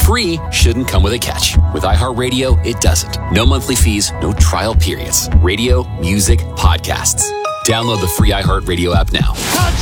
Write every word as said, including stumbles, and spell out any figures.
free shouldn't come with a catch. With iHeartRadio, it doesn't. No monthly fees, no trial periods. Radio, music, podcasts. Download the free iHeartRadio app now.